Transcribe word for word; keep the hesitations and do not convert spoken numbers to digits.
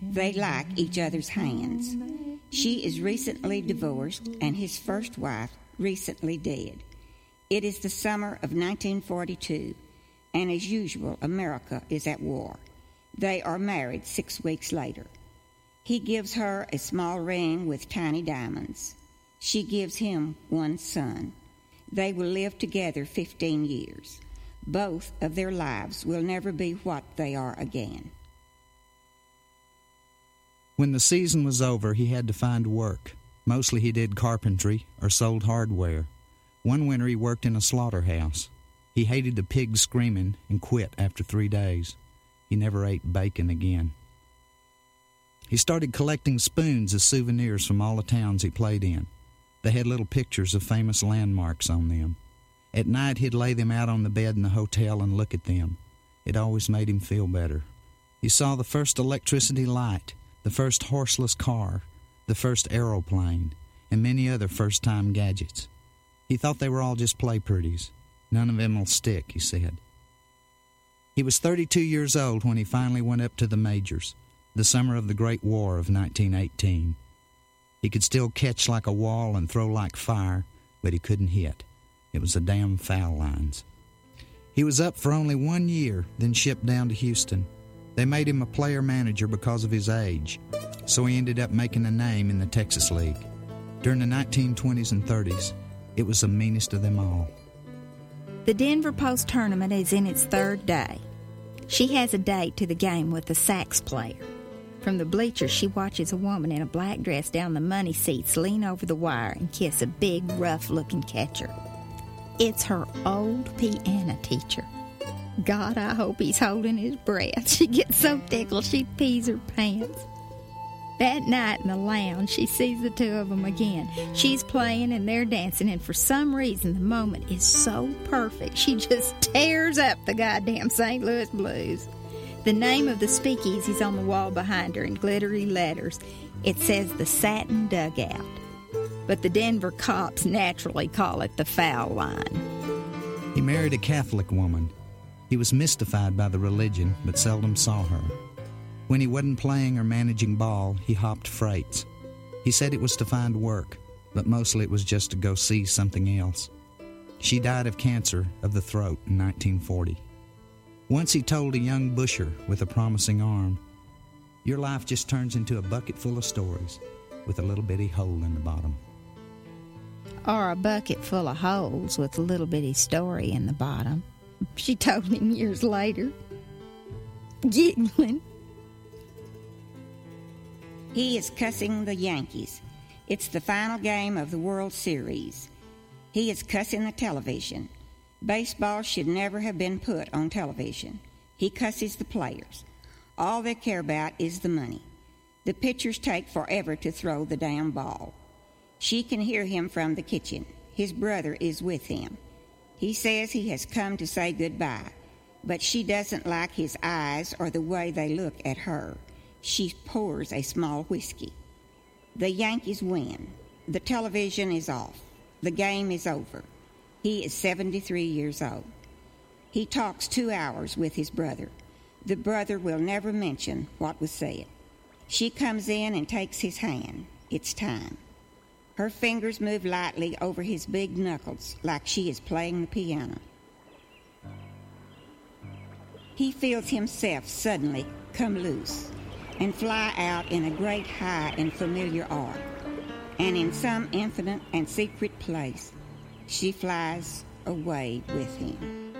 They like each other's hands. She is recently divorced, and his first wife recently dead. It is the summer of nineteen forty-two, and as usual, America is at war. They are married six weeks later. He gives her a small ring with tiny diamonds. She gives him one son. They will live together fifteen years. Both of their lives will never be what they are again. When the season was over, he had to find work. Mostly he did carpentry or sold hardware. One winter he worked in a slaughterhouse. He hated the pigs screaming and quit after three days. He never ate bacon again. He started collecting spoons as souvenirs from all the towns he played in. They had little pictures of famous landmarks on them. At night he'd lay them out on the bed in the hotel and look at them. It always made him feel better. He saw the first electricity light, the first horseless car, the first aeroplane, and many other first-time gadgets. He thought they were all just play pretties. None of them will stick, he said. He was thirty-two years old when he finally went up to the majors, the summer of the Great War of nineteen eighteen. He could still catch like a wall and throw like fire, but he couldn't hit. It was the damn foul lines. He was up for only one year, then shipped down to Houston. They made him a player-manager because of his age, so he ended up making a name in the Texas League. During the nineteen twenties and thirties, it was the meanest of them all. The Denver Post tournament is in its third day. She has a date to the game with a sax player. From the bleachers, she watches a woman in a black dress down the money seats lean over the wire and kiss a big, rough-looking catcher. It's her old piano teacher. God, I hope he's holding his breath. She gets so tickled she pees her pants. That night in the lounge, she sees the two of them again. She's playing and they're dancing, and for some reason, the moment is so perfect, she just tears up the goddamn Saint Louis Blues. The name of the speakeasy's on the wall behind her in glittery letters. It says the Satin Dugout. But the Denver cops naturally call it the foul line. He married a Catholic woman. He was mystified by the religion, but seldom saw her. When he wasn't playing or managing ball, he hopped freights. He said it was to find work, but mostly it was just to go see something else. She died of cancer of the throat in nineteen forty. Once he told a young busher with a promising arm, "Your life just turns into a bucket full of stories with a little bitty hole in the bottom." Or a bucket full of holes with a little bitty story in the bottom, she told him years later, giggling. He is cussing the Yankees. It's the final game of the World Series. He is cussing the television. Baseball should never have been put on television. He cusses the players. All they care about is the money. The pitchers take forever to throw the damn ball. She can hear him from the kitchen. His brother is with him. He says he has come to say goodbye, but she doesn't like his eyes or the way they look at her. She pours a small whiskey. The Yankees win. The television is off. The game is over. He is seventy-three years old. He talks two hours with his brother. The brother will never mention what was said. She comes in and takes his hand. It's time. Her fingers move lightly over his big knuckles like she is playing the piano. He feels himself suddenly come loose and fly out in a great high and familiar arc. And in some infinite and secret place, she flies away with him.